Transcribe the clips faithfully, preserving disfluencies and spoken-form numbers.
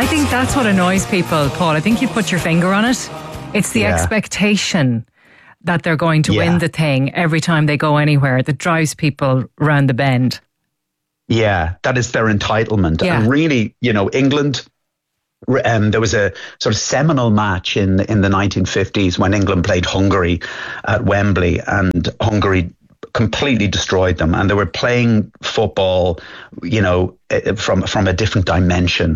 I think that's what annoys people, Paul. I think you put your finger on it. It's the yeah. expectation that they're going to yeah. win the thing every time they go anywhere that drives people round the bend. Yeah, that is their entitlement. Yeah. And really, you know, England, um, there was a sort of seminal match in, in the nineteen fifties when England played Hungary at Wembley, and Hungary completely destroyed them, and they were playing football, you know, from from a different dimension.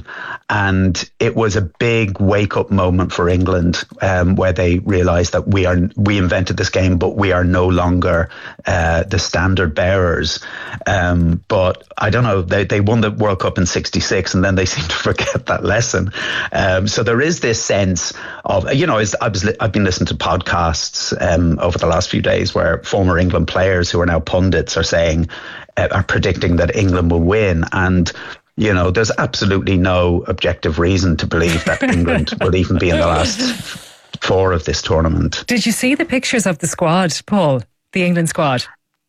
And it was a big wake up moment for England, um, where they realized that we are we invented this game, but we are no longer uh, the standard bearers. Um, but I don't know, they they won the World Cup in sixty-six, and then they seem to forget that lesson. Um, so there is this sense of, you know, I was I've been listening to podcasts um, over the last few days where former England players who are now pundits are saying uh, are predicting that England will win. And you know, there's absolutely no objective reason to believe that England will even be in the last four of this tournament. Did you see the pictures of the squad, Paul? The England squad?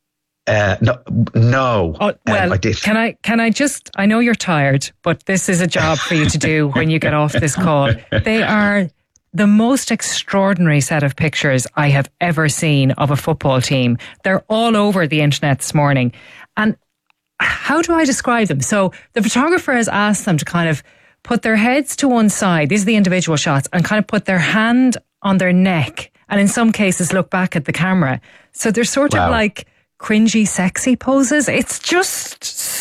Uh, no, no. Oh, well, um, I did. Can I? Can I just? I know you're tired, but this is a job for you to do when you get off this call. They are the most extraordinary set of pictures I have ever seen of a football team. They're all over the internet this morning, and how do I describe them? So the photographer has asked them to kind of put their heads to one side. These are the individual shots, and kind of put their hand on their neck, and in some cases look back at the camera. So they're sort wow. of like cringy, sexy poses. It's just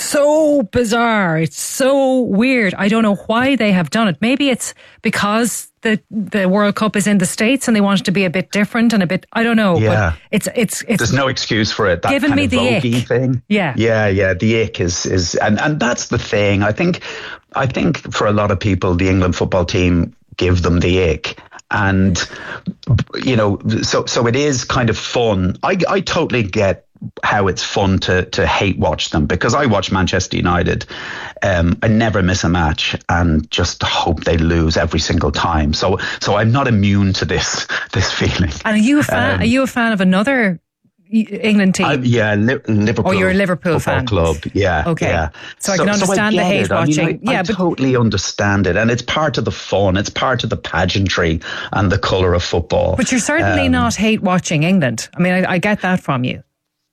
so bizarre. It's so weird. I don't know why they have done it. Maybe it's because the the World Cup is in the States and they want it to be a bit different and a bit, I don't know. Yeah. But it's, it's, it's there's no excuse for it. That giving kind me of the voguey ick. thing. Yeah. Yeah, yeah. The ick is, is and, and that's the thing. I think, I think for a lot of people, the England football team give them the ick. And, you know, so, so it is kind of fun. I, I totally get how it's fun to to hate watch them, because I watch Manchester United. Um, I never miss a match and just hope they lose every single time. So so I'm not immune to this this feeling. And are you a fan? Um, are you a fan of another England team? I, yeah, Li- Liverpool. Oh, you're a Liverpool football fan. Club. Yeah. Okay. Yeah. So I can understand so I the hate it. watching. I mean, I, yeah, I but totally understand it, and it's part of the fun. It's part of the pageantry and the colour of football. But you're certainly um, not hate watching England. I mean, I, I get that from you.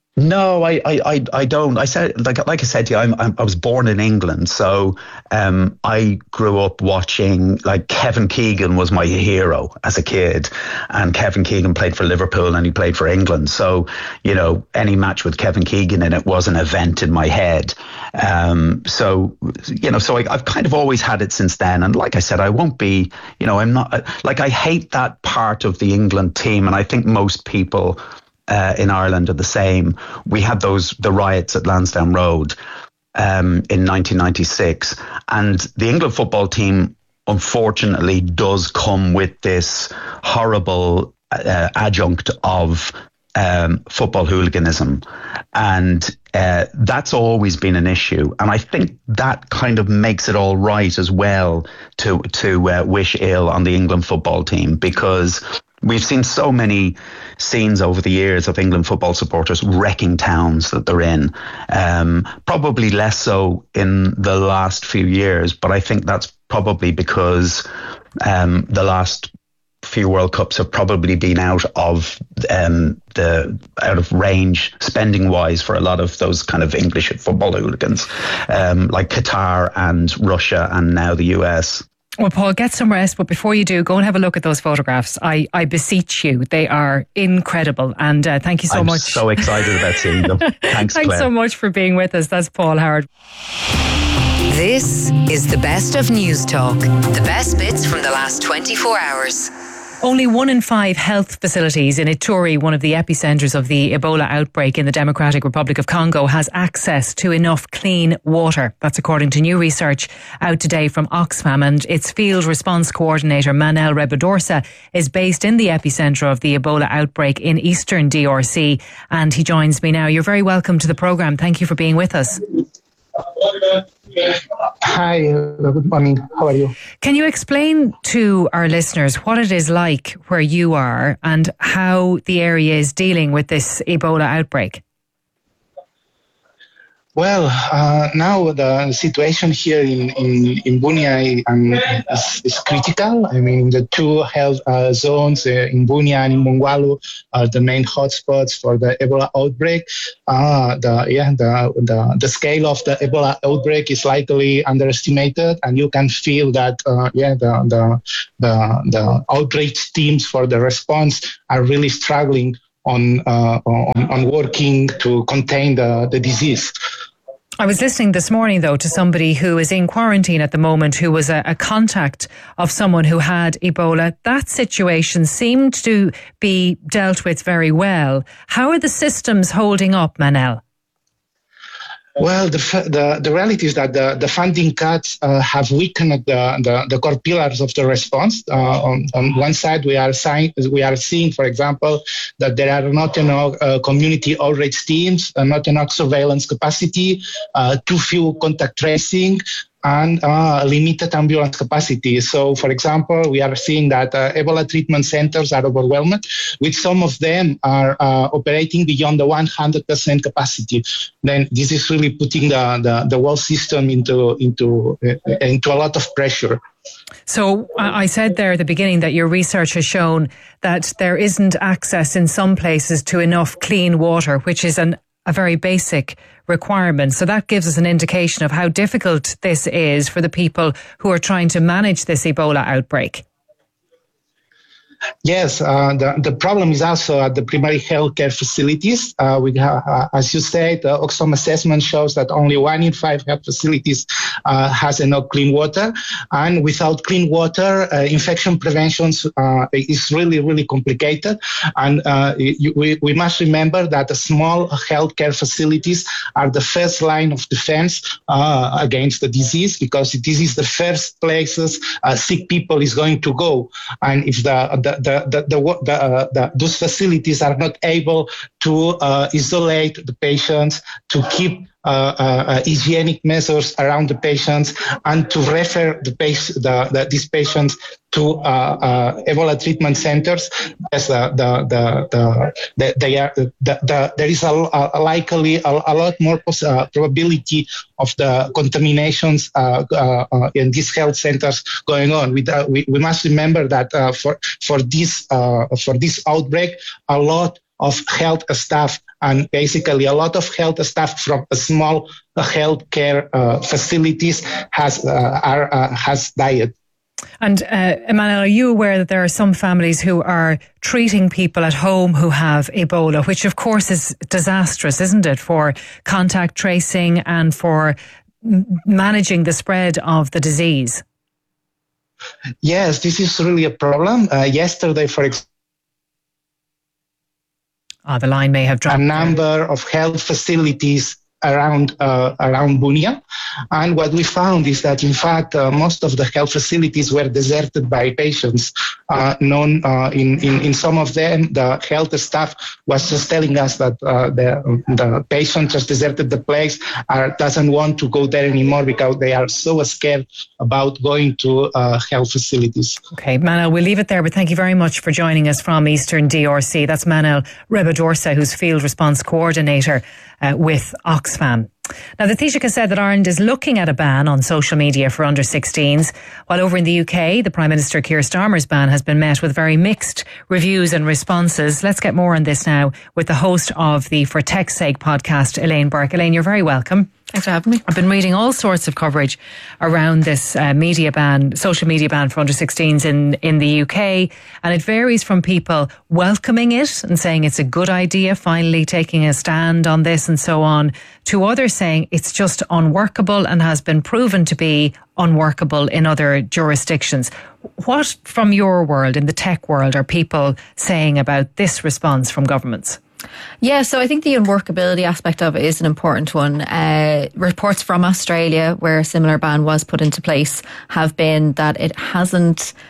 No, I, I, I don't. I said, like, like I said to you, I'm, I'm, I was born in England. So, um, I grew up watching, like, Kevin Keegan was my hero as a kid. And Kevin Keegan played for Liverpool and he played for England. So, you know, any match with Kevin Keegan in it was an event in my head. Um, so, you know, so I, I've kind of always had it since then. And like I said, I won't be, you know, I'm not, like, I hate that part of the England team. And I think most people Uh, in Ireland are the same. We had those the riots at Lansdowne Road um, in nineteen ninety-six, and the England football team unfortunately does come with this horrible uh, adjunct of um, football hooliganism, and uh, that's always been an issue. And I think that kind of makes it all right as well to to uh, wish ill on the England football team, because we've seen so many scenes over the years of England football supporters wrecking towns that they're in. Um, probably less so in the last few years, but I think that's probably because um, the last few World Cups have probably been out of um, the out of range spending wise for a lot of those kind of English football hooligans, um, like Qatar and Russia and now the U S. Well, Paul, get some rest, but before you do, go and have a look at those photographs. I, I beseech you. They are incredible. And uh, thank you so I'm much. I'm so excited about seeing them. Thanks, Thanks Claire. so much for being with us. That's Paul Howard. This is the best of News Talk. The best bits from the last twenty-four hours. Only one in five health facilities in Ituri, one of the epicentres of the Ebola outbreak in the Democratic Republic of Congo, has access to enough clean water. That's according to new research out today from Oxfam, and its field response coordinator Manel Rebadorsa is based in the epicentre of the Ebola outbreak in eastern D R C, and he joins me now. You're very welcome to the programme. Thank you for being with us. Hi, uh, good morning. How are you? Can you explain to our listeners what it is like where you are and how the area is dealing with this Ebola outbreak? Well, uh, now the situation here in, in, in Bunia um, is, is critical. I mean, the two health uh, zones uh, in Bunia and in Mongwalu are the main hotspots for the Ebola outbreak. Uh, the, yeah, the, the, the scale of the Ebola outbreak is likely underestimated, and you can feel that, uh, yeah, the, the, the, the outreach teams for the response are really struggling on, uh, on, on working to contain the, the disease. I was listening this morning, though, to somebody who is in quarantine at the moment, who was a, a contact of someone who had Ebola. That situation seemed to be dealt with very well. How are the systems holding up, Manel? Well, the, the the reality is that the, the funding cuts uh, have weakened the, the, the core pillars of the response. Uh, on, on one side, we are, seeing, we are seeing, for example, that there are not enough uh, community outreach teams, uh, not enough surveillance capacity, uh, too few contact tracing, and uh, limited ambulance capacity. So, for example, we are seeing that uh, Ebola treatment centers are overwhelmed, with some of them are uh, operating beyond the one hundred percent capacity. Then this is really putting the, the, the whole system into, into, uh, into a lot of pressure. So I said there at the beginning that your research has shown that there isn't access in some places to enough clean water, which is an a very basic requirement. So that gives us an indication of how difficult this is for the people who are trying to manage this Ebola outbreak. Yes, uh, the, the problem is also at the primary healthcare facilities. Uh, we have, uh, as you said, the Oxfam assessment shows that only one in five health facilities uh, has enough clean water. And without clean water, uh, infection prevention uh, is really, really complicated. And uh, you, we, we must remember that the small healthcare facilities are the first line of defense uh, against the disease, because this is the first places uh, sick people is going to go. And if the, the The, the, the, the, uh, the, those facilities are not able to uh, isolate the patients, to keep uh, uh, hygienic measures around the patients, and to refer the, patient, the, the these patients to uh, uh, Ebola treatment centers. Yes, uh, the, the, the, the, they are, the, the, there is a, a likely a, a lot more pos- uh, probability of the contaminations uh, uh, uh, in these health centers going on. We, uh, we, we must remember that uh, for for this uh, for this outbreak, a lot of health staff and basically a lot of health staff from a small uh, healthcare uh, facilities has uh, are uh, has died. And uh, Emmanuel, are you aware that there are some families who are treating people at home who have Ebola, which of course is disastrous, isn't it, for contact tracing and for m- managing the spread of the disease? Yes, this is really a problem. Uh, yesterday, for example, oh, the line may have dropped. A number of health facilities around uh, around Bunia, and what we found is that in fact uh, most of the health facilities were deserted by patients. Uh, known uh, in, in in some of them, the health staff was just telling us that uh, the the patient just deserted the place, or doesn't want to go there anymore because they are so scared about going to uh, health facilities. Okay, Manel, we'll leave it there, but thank you very much for joining us from Eastern D R C. That's Manel Rebadorsa, who's Field Response Coordinator uh, with Oxfam. Now, the Taoiseach has said that Ireland is looking at a ban on social media for under sixteens, while over in the U K, the Prime Minister Keir Starmer's ban has been met with very mixed reviews and responses. Let's get more on this now with the host of the For Tech's Sake podcast, Elaine Burke. Elaine, you're very welcome. Thanks for having me. I've been reading all sorts of coverage around this uh, media ban, social media ban for under sixteens in, in the U K, and it varies from people welcoming it and saying it's a good idea, finally taking a stand on this and so on, to others saying it's just unworkable and has been proven to be unworkable in other jurisdictions. What, from your world, in the tech world, are people saying about this response from governments? Yeah, so I think the unworkability aspect of it is an important one. Uh, reports from Australia, where a similar ban was put into place, have been that it hasn't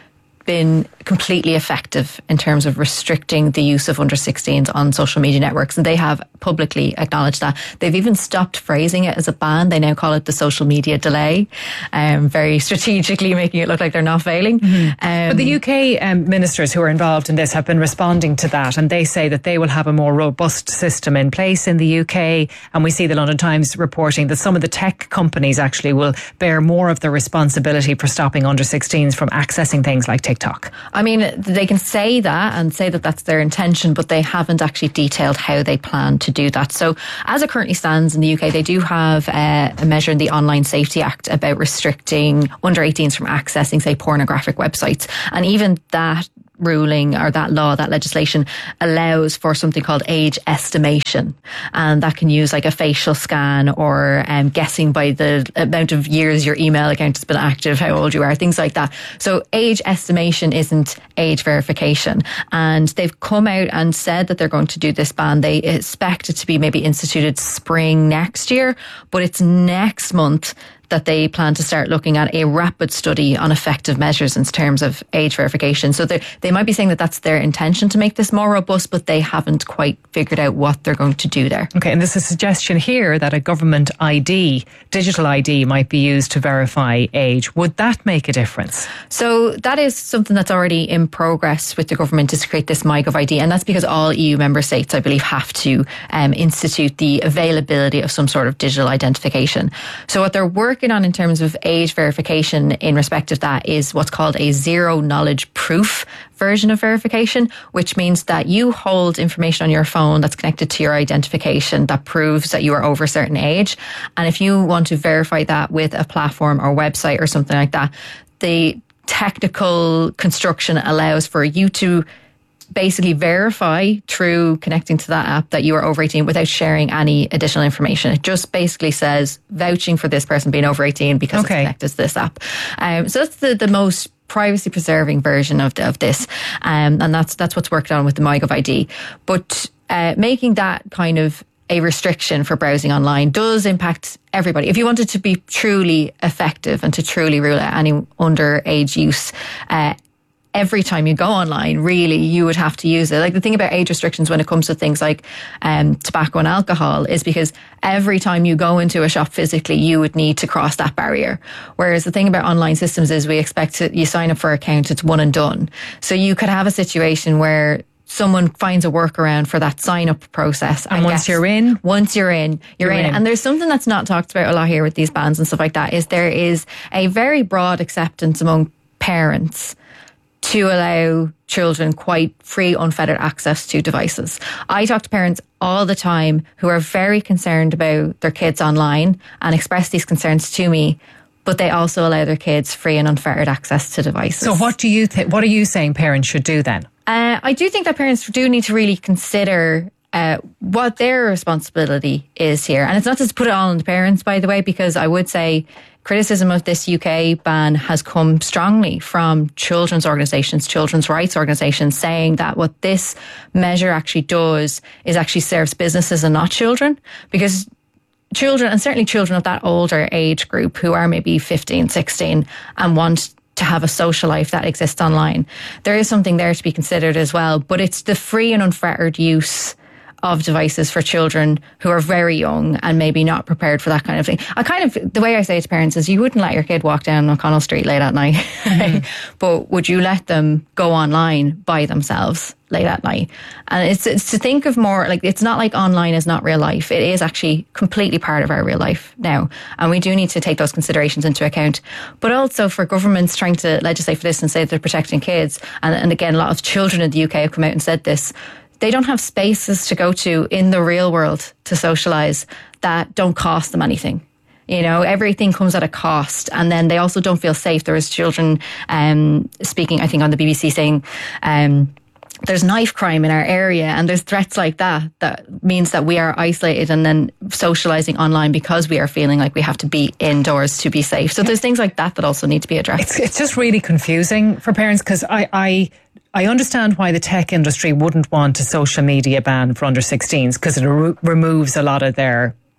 been completely effective in terms of restricting the use of under sixteens on social media networks, and they have publicly acknowledged that. They've even stopped phrasing it as a ban. They now call it the social media delay, um, very strategically making it look like they're not failing. Mm-hmm. Um, but the U K um, ministers who are involved in this have been responding to that, and they say that they will have a more robust system in place in the U K, and we see the London Times reporting that some of the tech companies actually will bear more of the responsibility for stopping under sixteens from accessing things like TikTok. I mean, they can say that and say that that's their intention, but they haven't actually detailed how they plan to do that. So as it currently stands in the U K, they do have uh, a measure in the Online Safety Act about restricting under eighteens from accessing, say, pornographic websites. And even that ruling or that law, that legislation allows for something called age estimation, and that can use like a facial scan or um, guessing by the amount of years your email account has been active, how old you are, things like that. So age estimation isn't age verification, and they've come out and said that they're going to do this ban. They expect it to be maybe instituted spring next year, but it's next month that they plan to start looking at a rapid study on effective measures in terms of age verification. So they might be saying that that's their intention to make this more robust, but they haven't quite figured out what they're going to do there. Okay, and there's a suggestion here that a government I D, digital I D, might be used to verify age. Would that make a difference? So that is something that's already in progress with the government, is to create this MyGov I D, and that's because all E U member states, I believe, have to um, institute the availability of some sort of digital identification. So what they're working on in terms of age verification in respect of that is what's called a zero knowledge proof version of verification, which means that you hold information on your phone that's connected to your identification that proves that you are over a certain age. And if you want to verify that with a platform or website or something like that, the technical construction allows for you to basically verify through connecting to that app that you are over eighteen without sharing any additional information. It just basically says vouching for this person being over eighteen because okay. it's connected to this app. Um, so that's the, the most privacy preserving version of the, of this, um, and that's that's what's worked on with the MyGov I D. But uh, making that kind of a restriction for browsing online does impact everybody. If you wanted to be truly effective and to truly rule out any underage use, uh, every time you go online, really, you would have to use it. Like the thing about age restrictions when it comes to things like um, tobacco and alcohol is because every time you go into a shop physically, you would need to cross that barrier. Whereas the thing about online systems is we expect to, you sign up for an account, it's one and done. So you could have a situation where someone finds a workaround for that sign-up process. And once you're in? Once you're in, you're, you're in. in. And there's something that's not talked about a lot here with these bans and stuff like that, is there is a very broad acceptance among parents to allow children quite free, unfettered access to devices. I talk to parents all the time who are very concerned about their kids online and express these concerns to me, but they also allow their kids free and unfettered access to devices. So what do you think? What are you saying parents should do then? Uh, I do think that parents do need to really consider uh, what their responsibility is here. And it's not just put it all on the parents, by the way, because I would say criticism of this U K ban has come strongly from children's organisations, children's rights organisations, saying that what this measure actually does is actually serves businesses and not children, because children, and certainly children of that older age group who are maybe fifteen, sixteen and want to have a social life that exists online, there is something there to be considered as well. But it's the free and unfettered use of devices for children who are very young and maybe not prepared for that kind of thing. I kind of, the way I say it to parents is, you wouldn't let your kid walk down O'Connell Street late at night, mm-hmm. but would you let them go online by themselves late at night? And it's, it's to think of more like, it's not like online is not real life. It is actually completely part of our real life now. And we do need to take those considerations into account. But also for governments trying to legislate for this and say they're protecting kids. And, and again, a lot of children in the U K have come out and said this. They don't have spaces to go to in the real world to socialise that don't cost them anything. You know, everything comes at a cost, and then they also don't feel safe. There was children um, speaking, I think, on the B B C saying um, there's knife crime in our area and there's threats like that. That means that we are isolated and then socialising online because we are feeling like we have to be indoors to be safe. So there's things like that that also need to be addressed. It's, it's just really confusing for parents, because I... I I understand why the tech industry wouldn't want a social media ban for under sixteens, because it re- removes a lot of their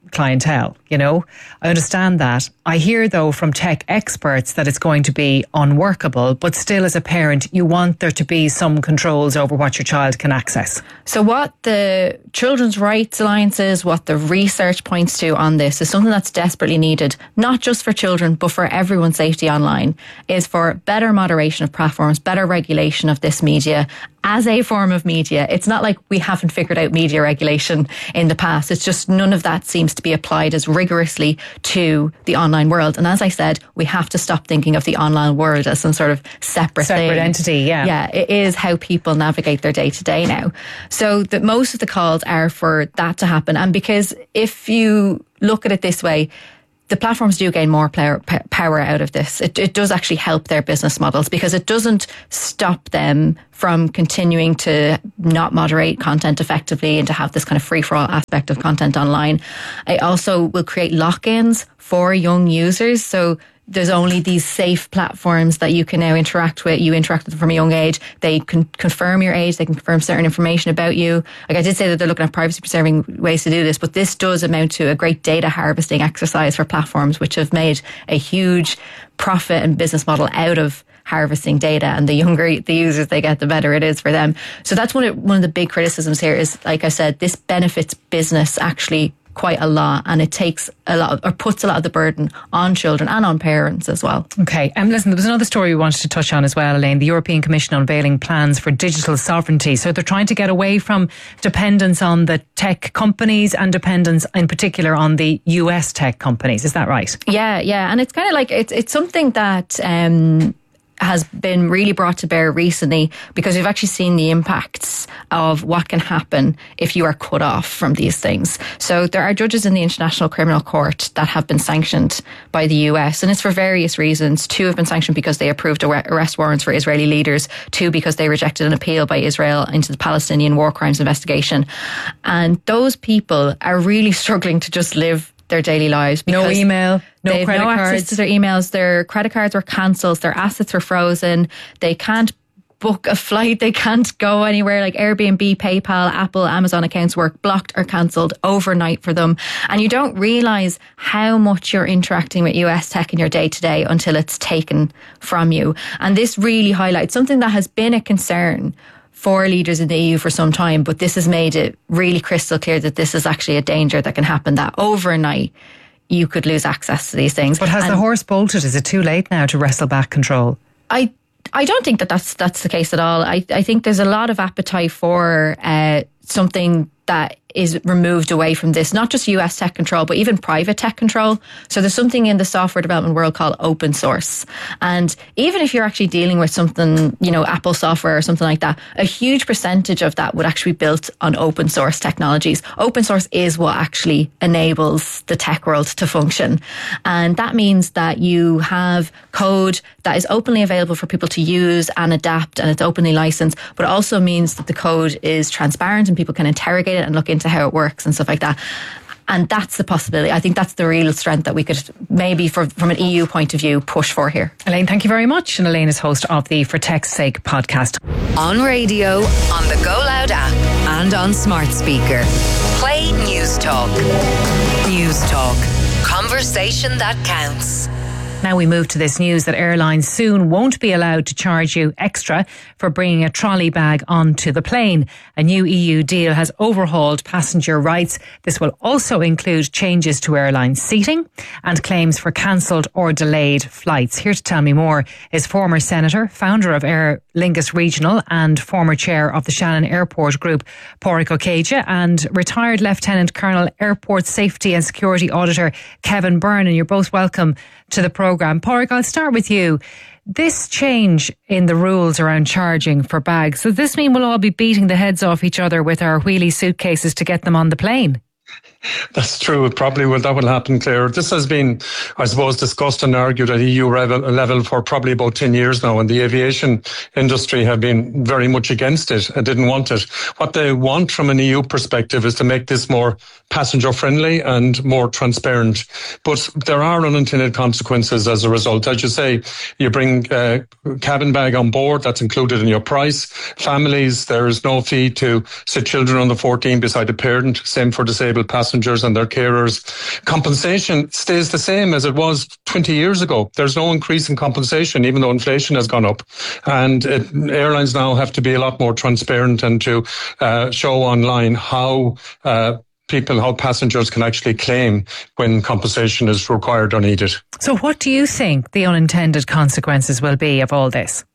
clientele, you know. I understand that. I hear, though, from tech experts that it's going to be unworkable, but still as a parent, you want there to be some controls over what your child can access. So what the Children's Rights Alliance is, what the research points to on this is something that's desperately needed, not just for children, but for everyone's safety online, is for better moderation of platforms, better regulation of this media as a form of media. It's not like we haven't figured out media regulation in the past. It's just none of that seems to be applied as rigorously to the online world. And as I said, we have to stop thinking of the online world as some sort of separate, separate thing. entity. Yeah. Yeah. It is how people navigate their day to day now. So that most of the calls are for that to happen. And because if you look at it this way, the platforms do gain more power out of this. It, it does actually help their business models because it doesn't stop them from continuing to not moderate content effectively and to have this kind of free-for-all aspect of content online. It also will create lock-ins for young users. So there's only these safe platforms that you can now interact with. You interact with them from a young age. They can confirm your age. They can confirm certain information about you. Like I did say that they're looking at privacy preserving ways to do this, but this does amount to a great data harvesting exercise for platforms, which have made a huge profit and business model out of harvesting data, and the younger the users they get, the better it is for them. So that's one of, one of the big criticisms here is, like I said, this benefits business actually quite a lot, and it takes a lot of, or puts a lot of the burden on children and on parents as well. Okay, and um, listen, there was another story we wanted to touch on as well, Elaine. The European Commission unveiling plans for digital sovereignty. So they're trying to get away from dependence on the tech companies and dependence in particular on the U S tech companies. Is that right? Yeah, yeah, and it's kind of like it's it's something that um has been really brought to bear recently because we've actually seen the impacts of what can happen if you are cut off from these things. So there are judges in the International Criminal Court that have been sanctioned by the U S, and it's for various reasons. Two have been sanctioned because they approved arrest warrants for Israeli leaders. Two because they rejected an appeal by Israel into the Palestinian war crimes investigation. And those people are really struggling to just live their daily lives. No email, no they have credit no cards. access to their emails. Their credit cards were cancelled. Their assets were frozen. They can't book a flight. They can't go anywhere. Like Airbnb, PayPal, Apple, Amazon accounts were blocked or cancelled overnight for them. And you don't realise how much you're interacting with U S tech in your day to day until it's taken from you. And this really highlights something that has been a concern for leaders in the E U for some time, but this has made it really crystal clear that this is actually a danger that can happen, that overnight you could lose access to these things. But has and the horse bolted? Is it too late now to wrestle back control? I I don't think that that's, that's the case at all. I, I think there's a lot of appetite for uh, something that is removed away from this, not just U S tech control, but even private tech control. So there's something in the software development world called open source. And even if you're actually dealing with something, you know, Apple software or something like that, a huge percentage of that would actually be built on open source technologies. Open source is what actually enables the tech world to function. And that means that you have code that is openly available for people to use and adapt, and it's openly licensed, but it also means that the code is transparent and people can interrogate it and look into how it works and stuff like that. And that's the possibility. I think that's the real strength that we could maybe, for, from an E U point of view, push for here. Elaine, thank you very much. And Elaine is host of the For Tech's Sake podcast. On radio, on the Go Loud app, and on smart speaker. Play News Talk. News Talk. Conversation that counts. Now we move to this news that airlines soon won't be allowed to charge you extra for bringing a trolley bag onto the plane. A new E U deal has overhauled passenger rights. This will also include changes to airline seating and claims for cancelled or delayed flights. Here to tell me more is former Senator, founder of Aer Lingus Regional and former chair of the Shannon Airport Group, Pádraig Ó Céide, and retired Lieutenant Colonel Airport Safety and Security Auditor Kevin Byrne. And you're both welcome to the programme. Pádraig, I'll start with you. This change in the rules around charging for bags, does this mean we'll all be beating the heads off each other with our wheelie suitcases to get them on the plane? That's true. It probably will. That will happen, Claire. This has been, I suppose, discussed and argued at E U level for probably about ten years now, and the aviation industry have been very much against it and didn't want it. What they want from an E U perspective is to make this more passenger friendly and more transparent. But there are unintended consequences as a result. As you say, you bring a cabin bag on board, that's included in your price. Families, there is no fee to sit children under fourteen beside a parent. Same for disabled passengers. passengers and their carers. Compensation stays the same as it was twenty years ago. There's no increase in compensation, even though inflation has gone up. And it, airlines now have to be a lot more transparent and to uh, show online how uh, people, how passengers can actually claim when compensation is required or needed. So what do you think the unintended consequences will be of all this?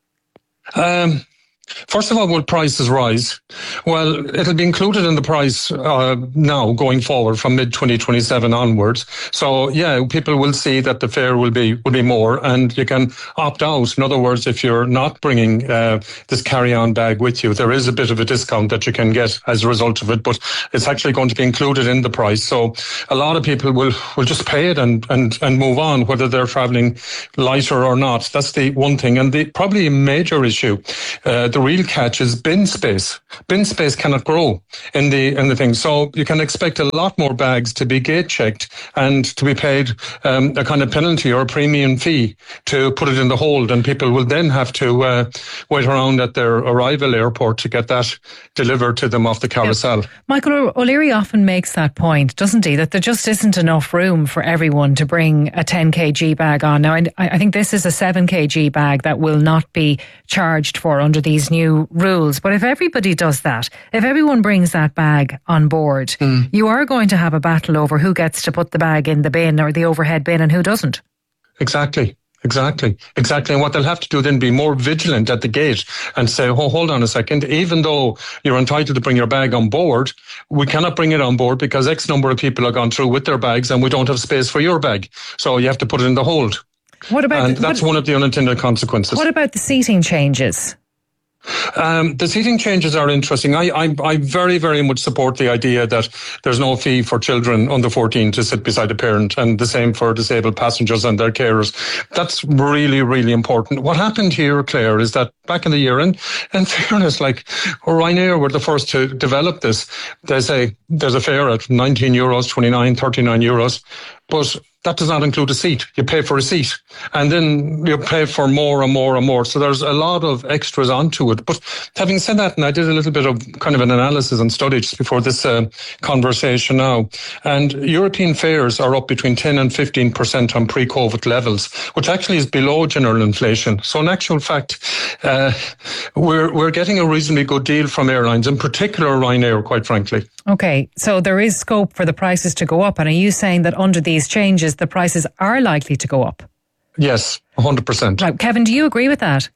Um, First of all, will prices rise? Well, it'll be included in the price uh, now going forward from mid twenty twenty-seven onwards. So, yeah, people will see that the fare will be will be more, and you can opt out. In other words, if you're not bringing uh, this carry-on bag with you, there is a bit of a discount that you can get as a result of it, but it's actually going to be included in the price. So a lot of people will, will just pay it and, and, and move on, whether they're travelling lighter or not. That's the one thing. And the probably a major issue, uh, the The real catch is bin space. Bin space cannot grow in the in the thing, so you can expect a lot more bags to be gate checked and to be paid um, a kind of penalty or a premium fee to put it in the hold, and people will then have to uh, wait around at their arrival airport to get that delivered to them off the carousel. Yeah. Michael O'Leary often makes that point, doesn't he, that there just isn't enough room for everyone to bring a ten kilogram bag on. Now, I, I think this is a seven kilogram bag that will not be charged for under these new rules. But if everybody does that, if everyone brings that bag on board, mm. you are going to have a battle over who gets to put the bag in the bin or the overhead bin and who doesn't. Exactly. Exactly, exactly. And what they'll have to do then be more vigilant at the gate and say, oh, hold on a second, even though you're entitled to bring your bag on board, we cannot bring it on board because X number of people have gone through with their bags and we don't have space for your bag. So you have to put it in the hold. What about and that's what, one of the unintended consequences. What about the seating changes? Um, the seating changes are interesting. I, I, I very, very much support the idea that there's no fee for children under fourteen to sit beside a parent, and the same for disabled passengers and their carers. That's really, really important. What happened here, Claire, is that back in the year, and in fairness, like Ryanair were the first to develop this. They say there's a fare at nineteen euros, twenty-nine, thirty-nine euros, but that does not include a seat. You pay for a seat and then you pay for more and more and more. So there's a lot of extras onto it. But having said that, and I did a little bit of kind of an analysis and study just before this uh, conversation now, and European fares are up between ten and fifteen percent on pre-COVID levels, which actually is below general inflation. So in actual fact, uh, we're, we're getting a reasonably good deal from airlines, in particular Ryanair, quite frankly. Okay, so there is scope for the prices to go up. And are you saying that under these changes, the prices are likely to go up? Yes, one hundred percent. Right. Kevin, do you agree with that?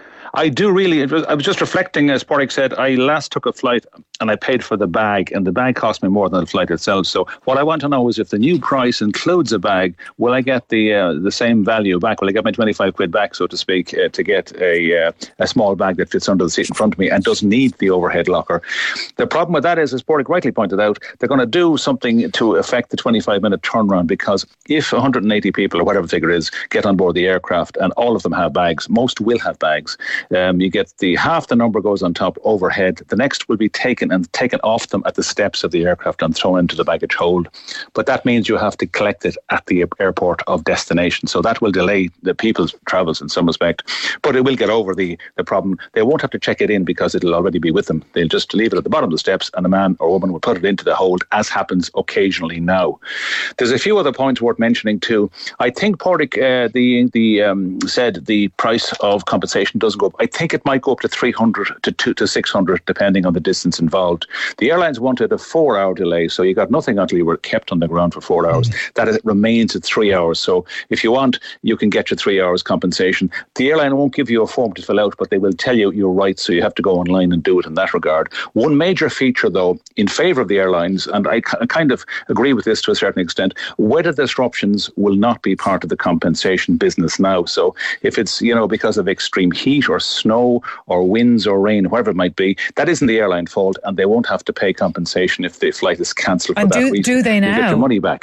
I do really. It was, I was just reflecting, as Pádraig said, I last took a flight and I paid for the bag, and the bag cost me more than the flight itself. So what I want to know is if the new price includes a bag, will I get the uh, the same value back? Will I get my twenty-five quid back, so to speak, uh, to get a uh, a small bag that fits under the seat in front of me and doesn't need the overhead locker? The problem with that is, as Pádraig rightly pointed out, they're going to do something to affect the twenty-five minute turnaround, because if one hundred eighty people, or whatever the figure is, get on board the aircraft and all of them have bags, most will have bags, Um, you get the half the number goes on top overhead. The next will be taken and taken off them at the steps of the aircraft and thrown into the baggage hold. But that means you have to collect it at the airport of destination. So that will delay the people's travels in some respect. But it will get over the, the problem. They won't have to check it in because it'll already be with them. They'll just leave it at the bottom of the steps and a man or woman will put it into the hold, as happens occasionally now. There's a few other points worth mentioning too. I think Pádraig uh, the, the, um, said the price of compensation doesn't go up. I think it might go up to three hundred to two to six hundred, depending on the distance involved. The airlines wanted a four-hour delay, so you got nothing until you were kept on the ground for four hours. Mm-hmm. That is, it remains at three hours. So if you want, you can get your three hours compensation. The airline won't give you a form to fill out, but they will tell you your rights, so you have to go online and do it in that regard. One major feature, though, in favour of the airlines, and I kind of agree with this to a certain extent, weather disruptions will not be part of the compensation business now. So if it's, you know, because of extreme heat or snow or winds or rain, whatever it might be, that isn't the airline fault, and they won't have to pay compensation if the flight is cancelled for and that do, reason. do they now? You get your money back.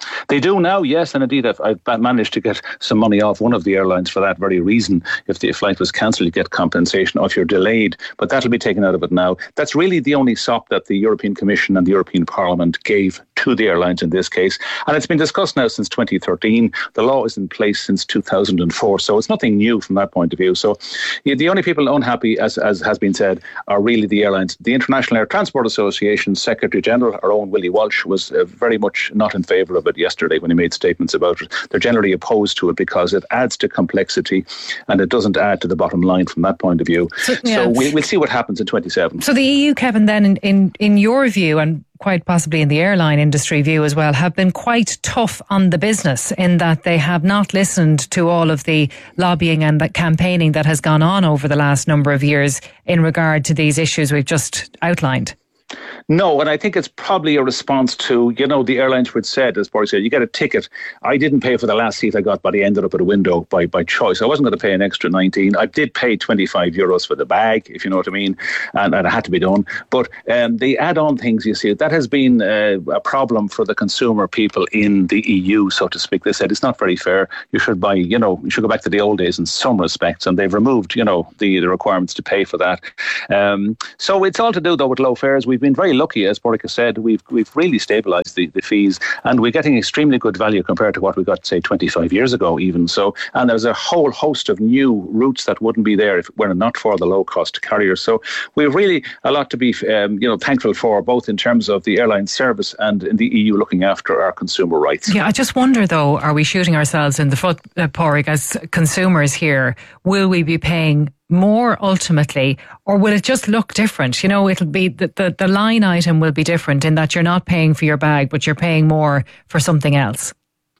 They do now, yes, and indeed I've, I've managed to get some money off one of the airlines for that very reason. If the flight was cancelled, you get compensation, or if you're delayed, but that'll be taken out of it now. That's really the only sop that the European Commission and the European Parliament gave to the airlines in this case, and it's been discussed now since twenty thirteen. The law is in place since two thousand four, so it's nothing new from that point of view. So yeah, the only people unhappy, as, as has been said, are really the airlines. The International Air Transport Association Secretary General, our own Willie Walsh, was uh, very much not in favour of it yesterday when he made statements about it. They're generally opposed to it because it adds to complexity and it doesn't add to the bottom line from that point of view. So, yeah. so we, we'll see what happens in twenty-seven. So the E U, Kevin, then in, in, in your view, and quite possibly in the airline industry view as well, have been quite tough on the business in that they have not listened to all of the lobbying and the campaigning that has gone on over the last number of years in regard to these issues we've just outlined. No, and I think it's probably a response to, you know, the airlines which said, as Boris said, you get a ticket. I didn't pay for the last seat I got, but I ended up at a window by, by choice. I wasn't going to pay an extra nineteen. I did pay twenty-five euros for the bag, if you know what I mean, and, and it had to be done. But um, the add-on things, you see, that has been uh, a problem for the consumer people in the E U, so to speak. They said it's not very fair. You should buy, you know, you should go back to the old days in some respects, and they've removed, you know, the, the requirements to pay for that. Um, so it's all to do, though, with low fares. We've been very lucky, as Borika said, we've we've really stabilised the, the fees, and we're getting extremely good value compared to what we got, say, twenty-five years ago even. So, and there's a whole host of new routes that wouldn't be there if it were not for the low-cost carriers. So we've really a lot to be um, you know, thankful for, both in terms of the airline service and in the E U looking after our consumer rights. Yeah, I just wonder, though, are we shooting ourselves in the foot, uh, Pádraig, as consumers here? Will we be paying more ultimately, or will it just look different? You know, it'll be the, the, the line item will be different in that you're not paying for your bag, but you're paying more for something else.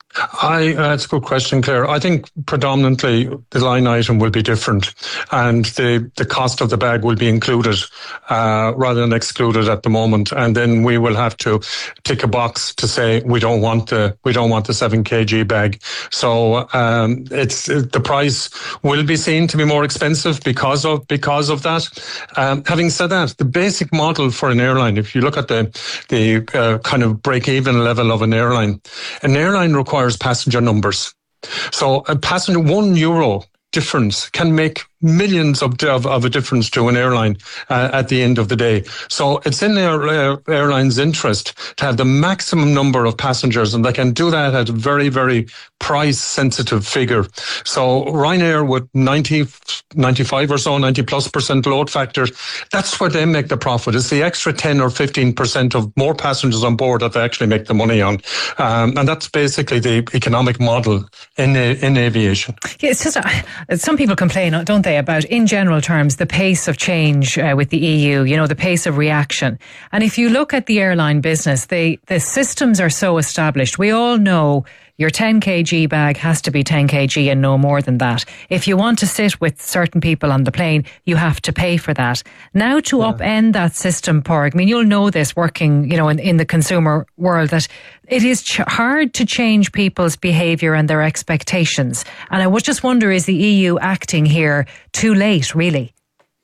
I, uh, that's a good question, Claire. I think predominantly the line item will be different, and the, the cost of the bag will be included uh, rather than excluded at the moment. And then we will have to tick a box to say we don't want the we don't want the seven kilogram bag. So um, it's the price will be seen to be more expensive because of because of that. Um, having said that, the basic model for an airline, if you look at the the uh, kind of break-even level of an airline, an airline requires passenger numbers. So a passenger, one euro difference can make millions of, of, of a difference to an airline uh, at the end of the day. So it's in their uh, airline's interest to have the maximum number of passengers, and they can do that at a very, very price-sensitive figure. So Ryanair with ninety, ninety-five or so, ninety plus percent load factors, that's where they make the profit. It's the extra ten or fifteen percent of more passengers on board that they actually make the money on. Um, and that's basically the economic model in in aviation. Yeah, it's just, uh, some people complain, don't they, about, in general terms, the pace of change uh, with the E U, you know, the pace of reaction. And if you look at the airline business, they, the systems are so established. We all know your ten kilogram bag has to be ten kilogram and no more than that. If you want to sit with certain people on the plane, you have to pay for that. Now to yeah. upend that system, Pádraig, I mean, you'll know this working, you know, in, in the consumer world, that it is ch- hard to change people's behaviour and their expectations. And I would just wonder, is the E U acting here too late, really?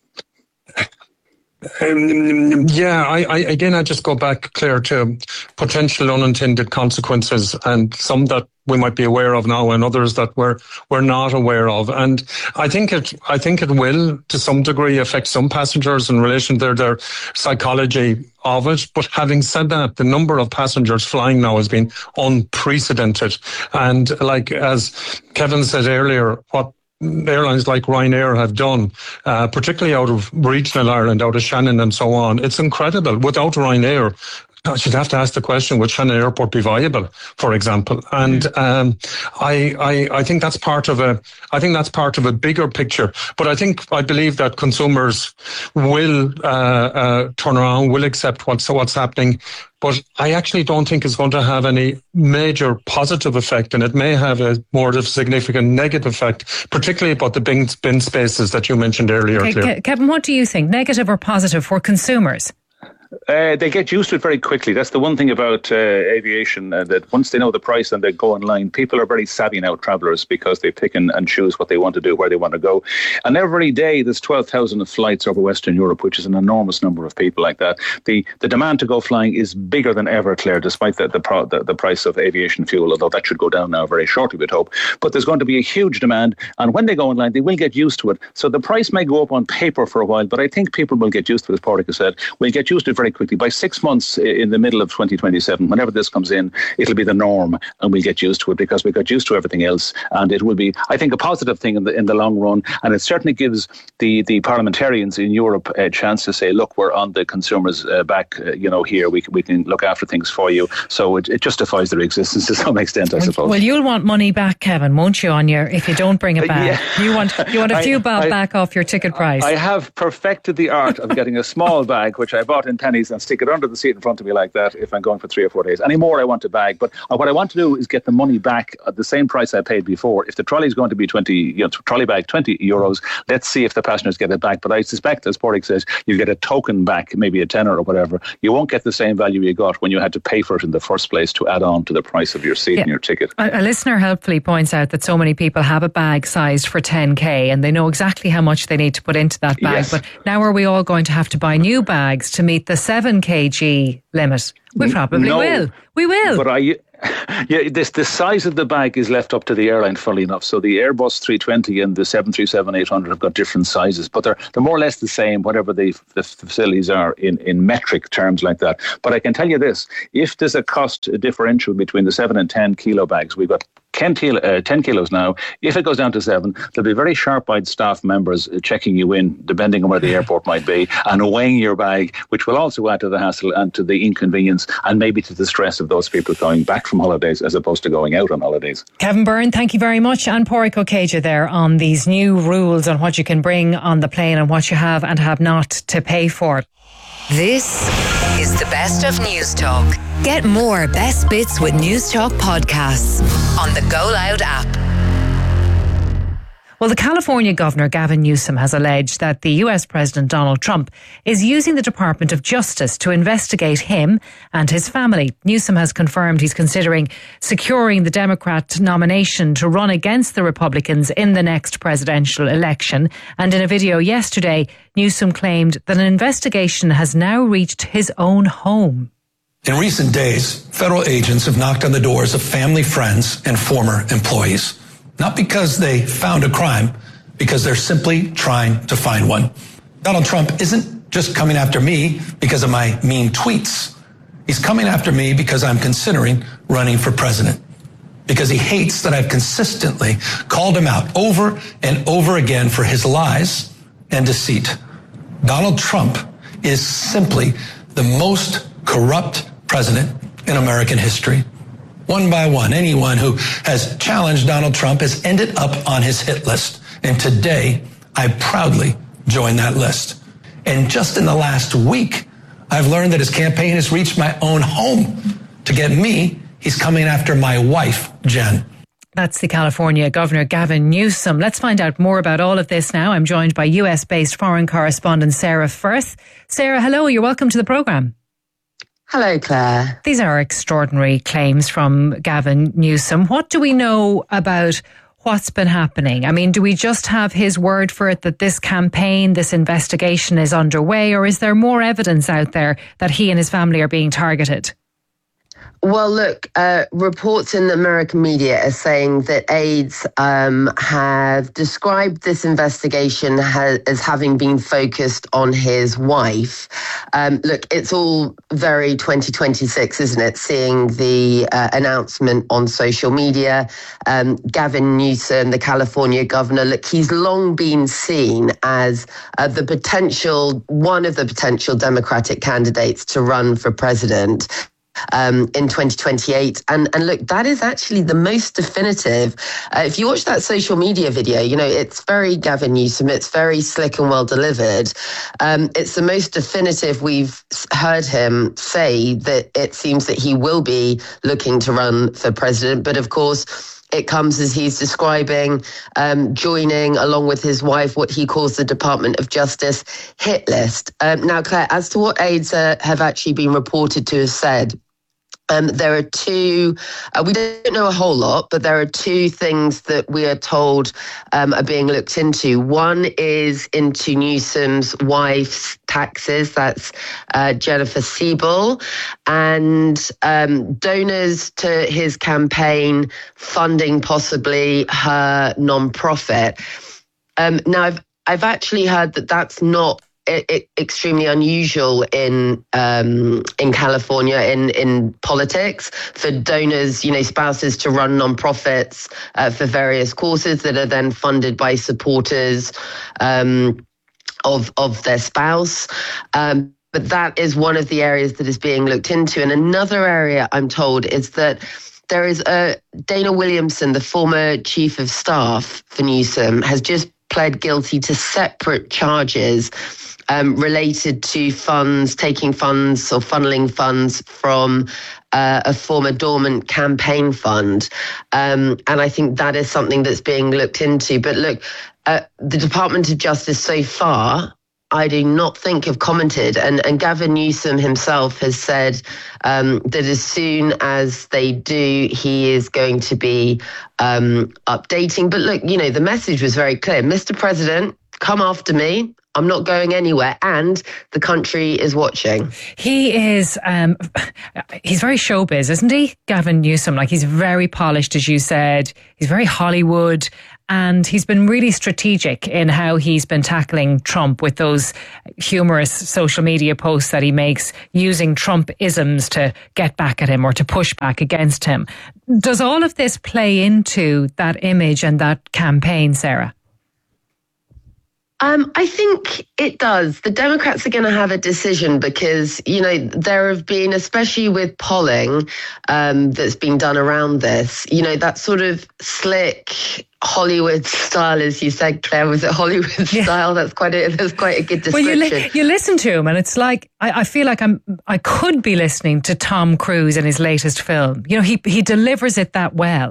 Um, yeah, I, I again, I just go back, Claire, to potential unintended consequences, and some that we might be aware of now, and others that we're we're not aware of. And I think it, I think it will, to some degree, affect some passengers in relation to their, their psychology of it. But having said that, the number of passengers flying now has been unprecedented. And like as Kevin said earlier, what airlines like Ryanair have done, uh, particularly out of regional Ireland, out of Shannon and so on, it's incredible. Without Ryanair, you'd have to ask the question, would Shannon Airport be viable, for example? And um, I, I, I think that's part of a, I think that's part of a bigger picture. But I think, I believe that consumers will uh, uh, turn around, will accept what's what's happening. But I actually don't think it's going to have any major positive effect, and it may have a more significant negative effect, particularly about the bin, bin spaces that you mentioned earlier. Okay, Ke- Kevin, what do you think? Negative or positive for consumers? Uh, they get used to it very quickly. That's the one thing about uh, aviation, uh, that once they know the price and they go online, people are very savvy now, travellers, because they pick and, and choose what they want to do, where they want to go. And every day there's twelve thousand flights over Western Europe, which is an enormous number of people like that. The the demand to go flying is bigger than ever, Claire, despite the the, pro, the, the price of aviation fuel, although that should go down now very shortly, we'd hope. But there's going to be a huge demand, and when they go online, they will get used to it. So the price may go up on paper for a while, but I think people will get used to it, as Pádraig has said. We'll get used to it very quickly. By six months in the middle of twenty twenty-seven, whenever this comes in, it'll be the norm, and we'll get used to it because we got used to everything else. And it will be, I think, a positive thing in the in the long run. And it certainly gives the, the parliamentarians in Europe a chance to say, look, we're on the consumers' uh, back, uh, you know, here. We, we can look after things for you. So it, it justifies their existence to some extent, I suppose. Well, you'll want money back, Kevin, won't you, on your, if you don't bring it back? Yeah. You want you want a few bob I, back off your ticket price. I have perfected the art of getting a small bag, which I bought in pennies, and stick it under the seat in front of me like that if I'm going for three or four days. Any more I want a bag. But what I want to do is get the money back at the same price I paid before. If the trolley is going to be twenty, you know, trolley bag twenty euros, let's see if the passengers get it back. But I suspect, as Pádraig says, you get a token back, maybe a tenner or whatever. You won't get the same value you got when you had to pay for it in the first place to add on to the price of your seat yeah. and your ticket. A, a listener helpfully points out that so many people have a bag sized for ten K and they know exactly how much they need to put into that bag. Yes. But now are we all going to have to buy new bags to meet the seven kilogram limit? We probably no, will. We will. But I... Yeah, this the size of the bag is left up to the airline, funnily enough. So the Airbus three twenty and the seven thirty-seven eight hundred have got different sizes, but they're they're more or less the same, whatever the, the facilities are in, in metric terms like that. But I can tell you this, if there's a cost differential between the seven and ten kilo bags, we've got ten, kilo, uh, ten kilos now. If it goes down to seven, there'll be very sharp-eyed staff members checking you in, depending on where the airport might be, and weighing your bag, which will also add to the hassle and to the inconvenience and maybe to the stress of those people going back from holidays as opposed to going out on holidays. Kevin Byrne, thank you very much. And Pádraig Ó Céide there on these new rules on what you can bring on the plane and what you have and have not to pay for. This is the best of News Talk. Get more best bits with News Talk podcasts on the Go Loud app. Well, the California Governor Gavin Newsom has alleged that the U S President Donald Trump is using the Department of Justice to investigate him and his family. Newsom has confirmed he's considering securing the Democrat nomination to run against the Republicans in the next presidential election. And in a video yesterday, Newsom claimed that an investigation has now reached his own home. In recent days, federal agents have knocked on the doors of family, friends, and former employees. Not because they found a crime, because they're simply trying to find one. Donald Trump isn't just coming after me because of my mean tweets. He's coming after me because I'm considering running for president. Because he hates that I've consistently called him out over and over again for his lies and deceit. Donald Trump is simply the most corrupt president in American history. One by one, anyone who has challenged Donald Trump has ended up on his hit list. And today, I proudly joined that list. And just in the last week, I've learned that his campaign has reached my own home. To get me, he's coming after my wife, Jen. That's the California Governor Gavin Newsom. Let's find out more about all of this now. I'm joined by U S-based foreign correspondent Sarah Firth. Sarah, hello. You're welcome to the programme. Hello, Claire. These are extraordinary claims from Gavin Newsom. What do we know about what's been happening? I mean, do we just have his word for it that this campaign, this investigation is underway, or is there more evidence out there that he and his family are being targeted? Well, look, uh, reports in the American media are saying that aides um, have described this investigation ha- as having been focused on his wife. Um, look, it's all very twenty twenty-six, isn't it? Seeing the uh, announcement on social media. Um, Gavin Newsom, the California governor, look, he's long been seen as uh, the potential, one of the potential Democratic candidates to run for president. Um, in twenty twenty-eight. And, and look, that is actually the most definitive. Uh, if you watch that social media video, you know, it's very Gavin Newsom. It's very slick and well delivered. Um, it's the most definitive we've heard him say that it seems that he will be looking to run for president. But of course, it comes as he's describing um, joining, along with his wife, what he calls the Department of Justice hit list. Um, now, Claire, as to what aides uh, have actually been reported to have said, Um, there are two, uh, we don't know a whole lot, but there are two things that we are told um, are being looked into. One is into Newsom's wife's taxes, that's uh, Jennifer Siebel, and um, donors to his campaign funding possibly her non-profit. Um, now, I've, I've actually heard that that's not It, it, extremely unusual in um, in California in in politics for donors, you know, spouses to run non-profits uh, for various causes that are then funded by supporters um, of of their spouse. Um, but that is one of the areas that is being looked into. And another area, I'm told, is that there is a Dana Williamson, the former chief of staff for Newsom, has just pled guilty to separate charges Um, related to funds, taking funds or funneling funds from uh, a former dormant campaign fund. Um, and I think that is something that's being looked into. But look, uh, the Department of Justice so far, I do not think have commented. And, and Gavin Newsom himself has said um, that as soon as they do, he is going to be um, updating. But look, you know, the message was very clear. Mister President, come after me. I'm not going anywhere, and the country is watching. He is, um, he's very showbiz, isn't he, Gavin Newsom? Like, he's very polished, as you said. He's very Hollywood, and he's been really strategic in how he's been tackling Trump with those humorous social media posts that he makes, using Trump-isms to get back at him or to push back against him. Does all of this play into that image and that campaign, Sarah? Um, I think it does. The Democrats are going to have a decision because, you know, there have been, especially with polling um, that's been done around this, you know, that sort of slick Hollywood style, as you said, Claire. Was it Hollywood yeah. style? That's quite a that's quite a good description. Well, you, li- you listen to him, and it's like I, I feel like I'm I could be listening to Tom Cruise in his latest film. You know, he he delivers it that well.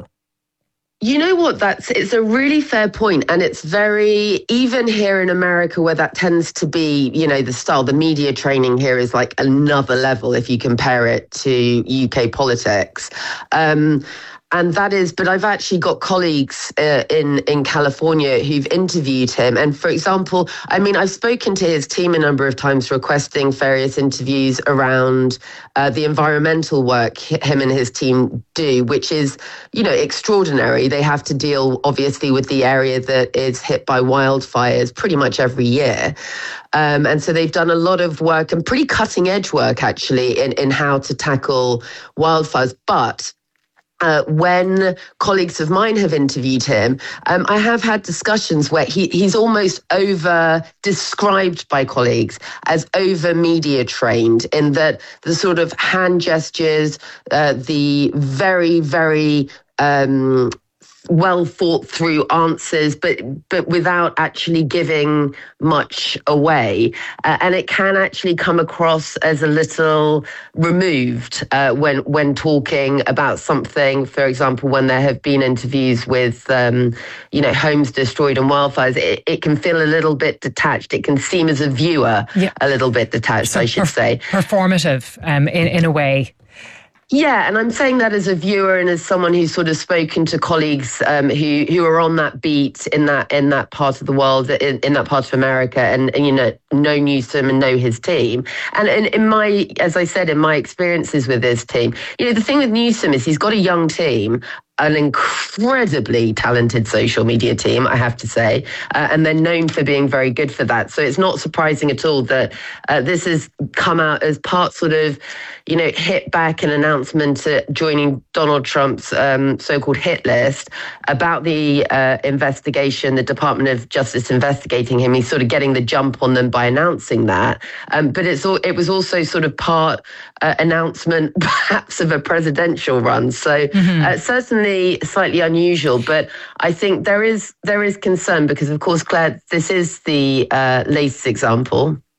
You know what? That's it's a really fair point, and it's very, even here in America, where that tends to be, you know, the style. The media training here is like another level if you compare it to U K politics. Um, And that is, but I've actually got colleagues uh, in, in California who've interviewed him. And for example, I mean, I've spoken to his team a number of times requesting various interviews around uh, the environmental work him and his team do, which is, you know, extraordinary. They have to deal, obviously, with the area that is hit by wildfires pretty much every year. Um, and so they've done a lot of work and pretty cutting edge work, actually, in, in how to tackle wildfires. But Uh, when colleagues of mine have interviewed him, um, I have had discussions where he, he's almost over described by colleagues as over media trained, in that the sort of hand gestures, uh, the very, very um, well thought through answers, but but without actually giving much away. Uh, and it can actually come across as a little removed uh, when when talking about something. For example, when there have been interviews with, um, you know, homes destroyed in wildfires, it, it can feel a little bit detached. It can seem as a viewer yeah. a little bit detached, so I should perf- say. Performative um, in, in a way. Yeah, and I'm saying that as a viewer and as someone who's sort of spoken to colleagues um, who who are on that beat in that in that part of the world, in, in that part of America, and, and you know know Newsom and know his team. And, and in my, as I said, in my experiences with his team, you know, the thing with Newsom is he's got a young team, an incredibly talented social media team, I have to say, uh, and they're known for being very good for that. So it's not surprising at all that uh, this has come out as part sort of, you know, hit back an announcement to joining Donald Trump's um, so-called hit list about the uh, investigation, the Department of Justice investigating him. He's sort of getting the jump on them by announcing that. Um, but it's all, it was also sort of part uh, announcement, perhaps, of a presidential run. So mm-hmm. uh, certainly slightly unusual, but I think there is there is concern because, of course, Claire, this is the uh, latest example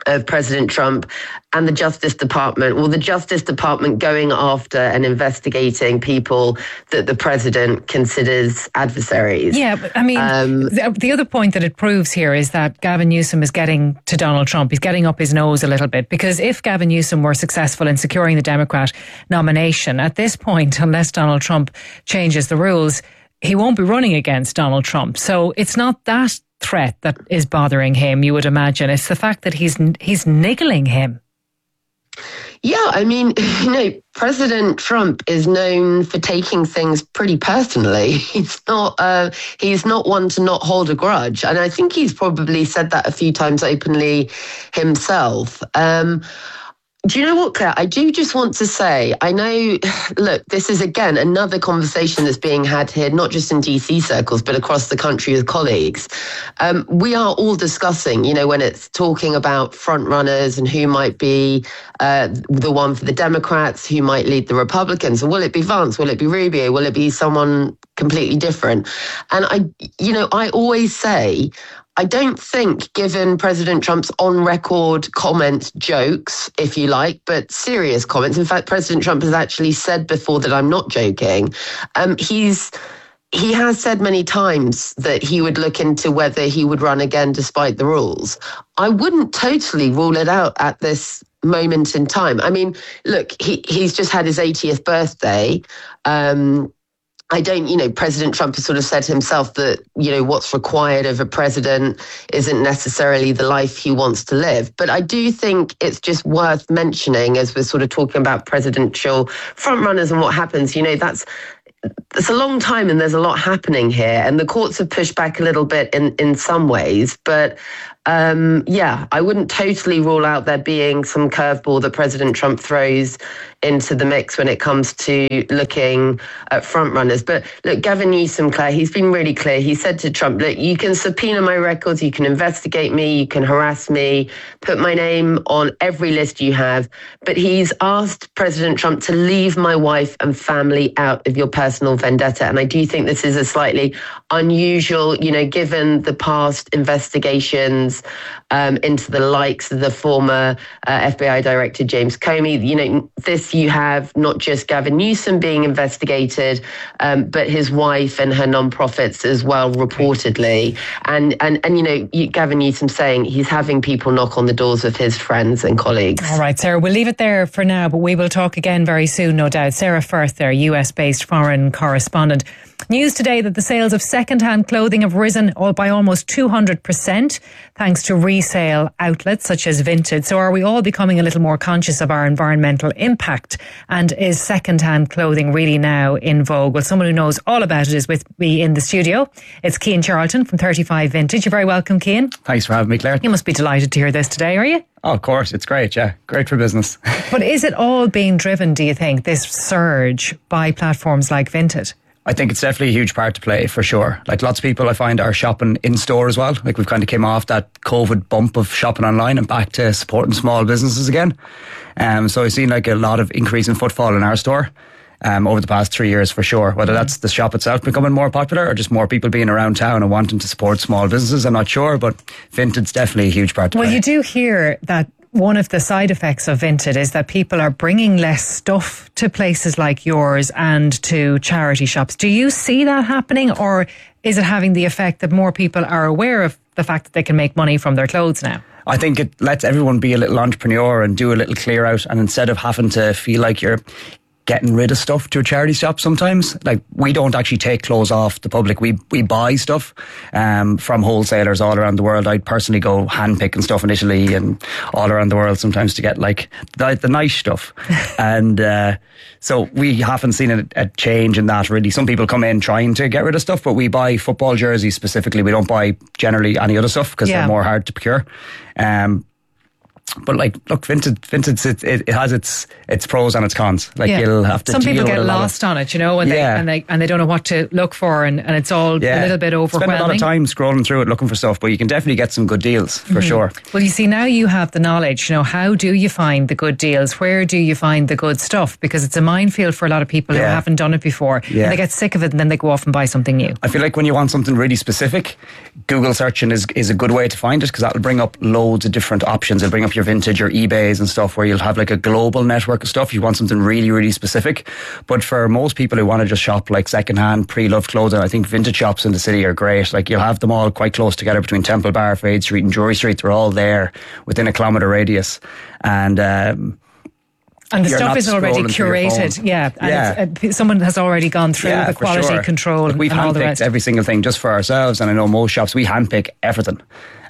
of President Trump and the Justice Department, well, the Justice Department going after and investigating people that the president considers adversaries. Yeah, but I mean, um, the, the other point that it proves here is that Gavin Newsom is getting to Donald Trump. He's getting up his nose a little bit, because if Gavin Newsom were successful in securing the Democrat nomination, at this point, unless Donald Trump changes the rules, he won't be running against Donald Trump. So it's not that threat that is bothering him, you would imagine. It's the fact that he's he's niggling him. Yeah, I mean, you know, President Trump is known for taking things pretty personally. He's not uh, he's not one to not hold a grudge. And I think he's probably said that a few times openly himself. Um Do you know what, Claire? I do just want to say, I know, look, this is, again, another conversation that's being had here, not just in D C circles, but across the country with colleagues. Um, we are all discussing, you know, when it's talking about front runners and who might be uh, the one for the Democrats, who might lead the Republicans. Will it be Vance? Will it be Rubio? Will it be someone completely different? And I, you know, I always say, I don't think, given President Trump's on-record comment jokes, if you like, but serious comments. In fact, President Trump has actually said before that I'm not joking. Um, he's he has said many times that he would look into whether he would run again despite the rules. I wouldn't totally rule it out at this moment in time. I mean, look, he he's just had his eightieth birthday. Um, I don't, you know, President Trump has sort of said himself that, you know, what's required of a president isn't necessarily the life he wants to live. But I do think it's just worth mentioning, as we're sort of talking about presidential frontrunners and what happens, you know, that's, it's a long time and there's a lot happening here. And the courts have pushed back a little bit in, in some ways. But um, yeah, I wouldn't totally rule out there being some curveball that President Trump throws into the mix when it comes to looking at front runners. But look, Gavin Newsom, Claire, he's been really clear. He said to Trump, look, you can subpoena my records, you can investigate me, you can harass me, put my name on every list you have. But he's asked President Trump to leave my wife and family out of your personal vendetta. And I do think this is a slightly unusual, you know, given the past investigations um, into the likes of the former uh, F B I Director James Comey. You know, this you have not just Gavin Newsom being investigated, um, but his wife and her non-profits as well, reportedly. And, and, and you know, Gavin Newsom saying he's having people knock on the doors of his friends and colleagues. All right, Sarah, we'll leave it there for now, but we will talk again very soon, no doubt. Sarah Firth there, U S-based foreign correspondent. News today that the sales of second-hand clothing have risen by almost two hundred percent thanks to resale outlets such as Vinted. So are we all becoming a little more conscious of our environmental impact? And is second-hand clothing really now in vogue? Well, someone who knows all about it is with me in the studio. It's Cian Charlton from thirty-five Vintage. You're very welcome, Cian. Thanks for having me, Claire. You must be delighted to hear this today, are you? Oh, of course. It's great, yeah. Great for business. But is it all being driven, do you think, this surge by platforms like Vinted? I think it's definitely a huge part to play, for sure. Like, lots of people I find are shopping in store as well. Like, we've kind of came off that COVID bump of shopping online and back to supporting small businesses again. Um, so I've seen like a lot of increase in footfall in our store um, over the past three years, for sure. Whether that's the shop itself becoming more popular or just more people being around town and wanting to support small businesses, I'm not sure. But Vinted's definitely a huge part to well, play. Well, you do hear that one of the side effects of Vinted is that people are bringing less stuff to places like yours and to charity shops. Do you see that happening, or is it having the effect that more people are aware of the fact that they can make money from their clothes now? I think it lets everyone be a little entrepreneur and do a little clear out, and instead of having to feel like you're getting rid of stuff to a charity shop sometimes. Like, we don't actually take clothes off the public. We we buy stuff um, from wholesalers all around the world. I personally go hand picking stuff in Italy and all around the world sometimes to get like the, the nice stuff. and uh, so we haven't seen a, a change in that really. Some people come in trying to get rid of stuff, but we buy football jerseys specifically. We don't buy generally any other stuff because yeah. they're more hard to procure. Um, But like, look, Vinted, Vinted, it, it has its its pros and its cons. Like, yeah. you'll have to. Some deal people get with lost of, on it, you know, and yeah. they and they and they don't know what to look for, and, and it's all yeah. a little bit overwhelming. Spend a lot of time scrolling through it looking for stuff, but you can definitely get some good deals for mm-hmm. sure. Well, you see, now you have the knowledge. You know, how do you find the good deals? Where do you find the good stuff? Because it's a minefield for a lot of people yeah. who haven't done it before. Yeah. And they get sick of it, and then they go off and buy something new. I feel like when you want something really specific, Google searching is is a good way to find it, because that will bring up loads of different options. It'll bring up your vintage, your eBays and stuff, where you'll have like a global network of stuff. You want something really, really specific. But for most people who want to just shop like secondhand, pre-loved clothing, I think vintage shops in the city are great. Like you'll have them all quite close together between Temple Bar, Fade Street and Drury Street. They're all there within a kilometre radius. And, um, And the You're stuff not is already scrolling through your curated, phone. yeah. And Yeah. It's, uh, someone has already gone through Yeah, the for quality sure. control Like we've and all the handpicked rest. every single thing just for ourselves, and I know most shops we handpick everything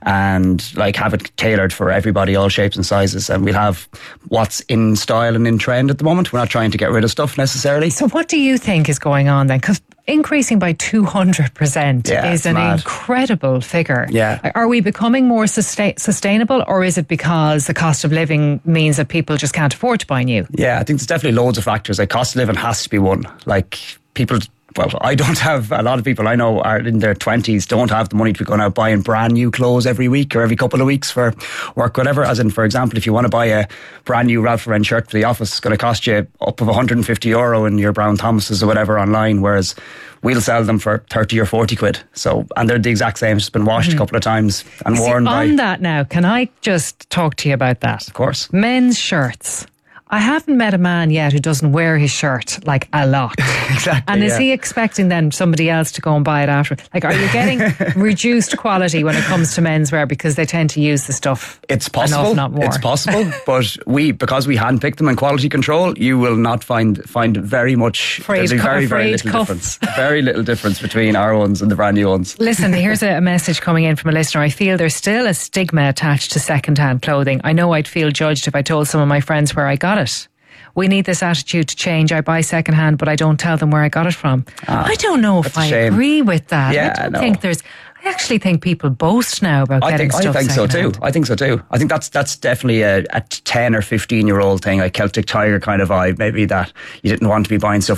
and like have it tailored for everybody, all shapes and sizes, and we'll have what's in style and in trend at the moment. We're not trying to get rid of stuff necessarily. So what do you think is going on then? Because increasing by two hundred percent Yeah, is it's an mad. incredible figure. Yeah. Are we becoming more sustain- sustainable, or is it because the cost of living means that people just can't afford to buy new? Yeah, I think there's definitely loads of factors. Like cost of living has to be one. Like people, well, I don't have, a lot of people I know are in their twenties don't have the money to be going out buying brand new clothes every week or every couple of weeks for work, whatever. As in, for example, if you want to buy a brand new Ralph Lauren shirt for the office, it's going to cost you up of one hundred fifty euro in your Brown Thomases or whatever online, whereas we'll sell them for thirty or forty quid. So, and they're the exact same. It's just been washed mm-hmm. a couple of times and See, worn by. On that now, can I just talk to you about that? Of course. Men's shirts. I haven't met a man yet who doesn't wear his shirt like a lot. Exactly. And is yeah. he expecting then somebody else to go and buy it after? Like, are you getting reduced quality when it comes to menswear because they tend to use the stuff? It's possible. Enough, not more. It's possible, but we, because we handpick them in quality control, you will not find find very much. Frayed, there's a very very little cuffs. difference. Very little difference between our ones and the brand new ones. Listen, here's a message coming in from a listener. I feel there's still a stigma attached to second-hand clothing. I know I'd feel judged if I told some of my friends where I got it. We need this attitude to change. I buy secondhand, but I don't tell them where I got it from. Ah, I don't know if I agree with that. Yeah, I don't no. think there's. I actually think people boast now about I getting think, stuff I think so secondhand. too. I think so too. I think that's that's definitely a, a ten or fifteen year old thing, like Celtic Tiger kind of vibe. Maybe that you didn't want to be buying stuff